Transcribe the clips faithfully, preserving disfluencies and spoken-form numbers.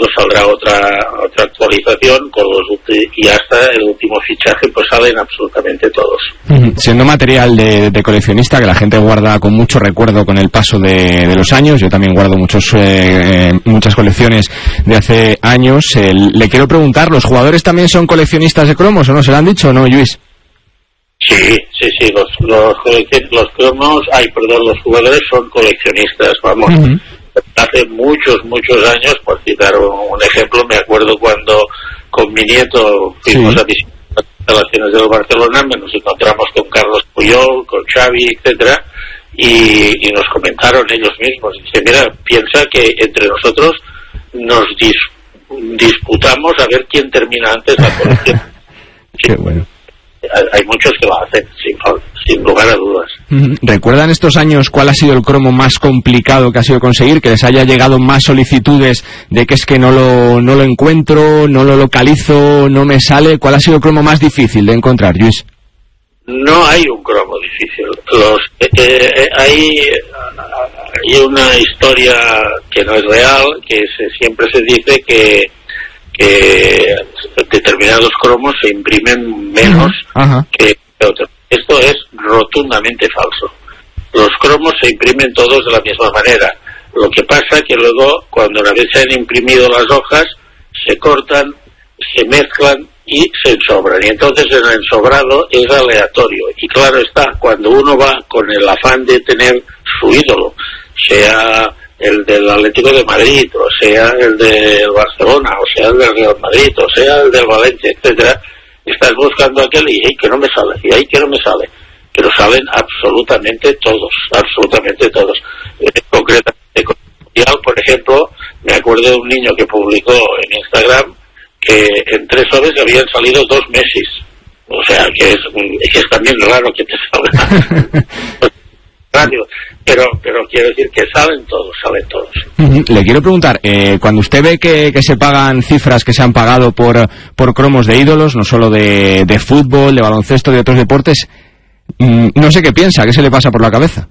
luego saldrá otra otra actualización con los y hasta el último fichaje pues salen absolutamente todos. Uh-huh. Siendo material de, de coleccionista que la gente guarda con mucho recuerdo con el paso de, de los años, yo también guardo muchos eh, muchas colecciones de hace años, eh, le quiero preguntar, ¿los jugadores también son coleccionistas de cromos o no? ¿Se lo han dicho o no, Lluís? Sí, sí, sí, los los, los cromos, ay, perdón, los jugadores son coleccionistas, vamos. Uh-huh. Hace muchos, muchos años, por citar un ejemplo, me acuerdo cuando con mi nieto fuimos sí. a visitar las instalaciones del Barcelona, nos encontramos con Carlos Puyol, con Xavi, etcétera, y, y nos comentaron ellos mismos, dice, mira, piensa que entre nosotros nos dis, disputamos a ver quién termina antes la colección. Qué bueno. Hay muchos que lo hacen, sin, sin lugar a dudas. ¿Recuerdan estos años cuál ha sido el cromo más complicado que ha sido conseguir? Que les haya llegado más solicitudes de que es que no lo, no lo encuentro, no lo localizo, no me sale. ¿Cuál ha sido el cromo más difícil de encontrar, Lluís? No hay un cromo difícil. Los, eh, eh, hay, hay una historia que no es real, que se, siempre se dice que que determinados cromos se imprimen menos uh-huh. que otros. Esto es rotundamente falso. Los cromos se imprimen todos de la misma manera. Lo que pasa es que luego, cuando una vez se han imprimido las hojas, se cortan, se mezclan y se ensobran. Y entonces el ensobrado es aleatorio. Y claro está, cuando uno va con el afán de tener su ídolo, sea el del Atlético de Madrid, o sea el del Barcelona, o sea el del Real Madrid, o sea el del Valencia, etcétera, estás buscando aquel y hey, que no me sale, y ahí que no me sale, pero salen absolutamente todos, absolutamente todos. Eh, concretamente, por ejemplo, me acuerdo de un niño que publicó en Instagram que en tres horas le habían salido dos Messis, o sea que es, que es también raro que te salga. Radio, pero pero quiero decir que salen todos, salen todos. Uh-huh. Le quiero preguntar, eh, cuando usted ve que, que se pagan cifras que se han pagado por por cromos de ídolos, no solo de, de fútbol, de baloncesto, de otros deportes, mmm, no sé qué piensa, qué se le pasa por la cabeza.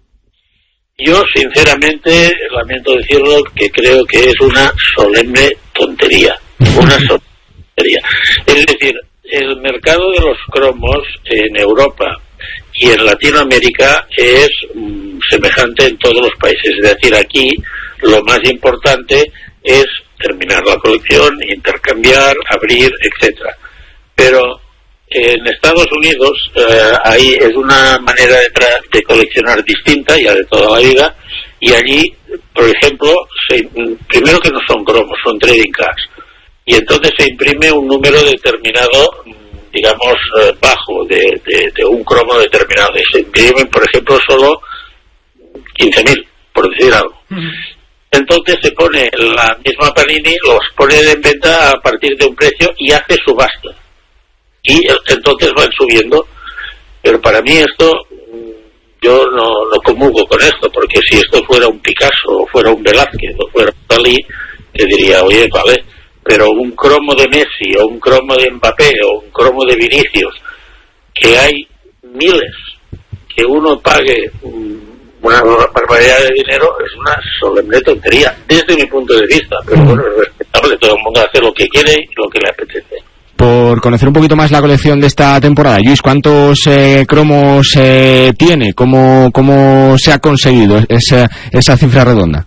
Yo, sinceramente, lamento decirlo, que creo que es una solemne tontería, una solemne tontería. Es decir, el mercado de los cromos en Europa y en Latinoamérica es mm, semejante en todos los países. Es decir, aquí lo más importante es terminar la colección, intercambiar, abrir, etcétera. Pero en Estados Unidos eh, ahí es una manera de, tra- de coleccionar distinta, ya de toda la vida, y allí, por ejemplo, se, primero que no son cromos, son trading cards, y entonces se imprime un número determinado, digamos, eh, bajo de, de, de un cromo determinado. Y se imprimen, por ejemplo, solo quince mil, por decir algo. Uh-huh. Entonces se pone la misma Panini, los pone en venta a partir de un precio y hace subasta. Y entonces van subiendo. Pero para mí esto, yo no, no comulgo con esto, porque si esto fuera un Picasso, o fuera un Velázquez, o fuera un Dalí, te diría, oye, vale, pero un cromo de Messi, o un cromo de Mbappé, o un cromo de Vinicius, que hay miles, que uno pague una barbaridad de dinero, es una solemne tontería, desde mi punto de vista, pero bueno, es respetable, todo el mundo hace lo que quiere y lo que le apetece. Por conocer un poquito más la colección de esta temporada, Lluís, ¿cuántos eh, cromos eh, tiene? ¿Cómo, ¿Cómo se ha conseguido esa, esa cifra redonda?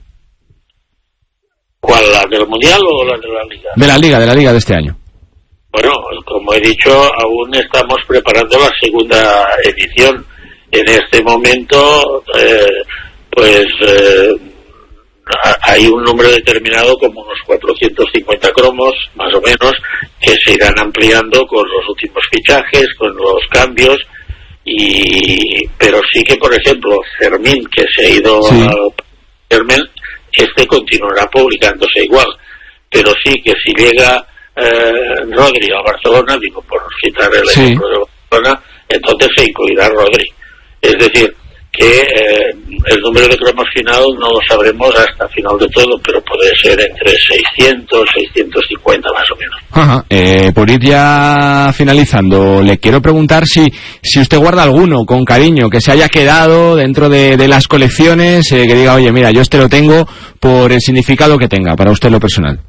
¿Cuál, la del Mundial o la de la Liga? De la Liga, de la Liga de este año. Bueno, como he dicho, aún estamos preparando la segunda edición. En este momento, eh, pues eh, hay un número determinado, como unos cuatrocientos cincuenta cromos, más o menos, que se irán ampliando con los últimos fichajes, con los cambios, y pero sí que, por ejemplo, Fermín, que se ha ido sí. a Fermín, este continuará publicándose igual, pero sí que si llega eh, Rodri al Barcelona, digo, por citar el sí. ejemplo de Barcelona, entonces se incluirá Rodri. Es decir, que eh, el número de cromos final no lo sabremos hasta final de todo, pero puede ser entre seiscientos, seiscientos cincuenta más o menos. Ajá. Eh, por ir ya finalizando, le quiero preguntar si si usted guarda alguno con cariño, que se haya quedado dentro de, de las colecciones, eh, que diga, oye, mira, yo este lo tengo por el significado que tenga para usted lo personal.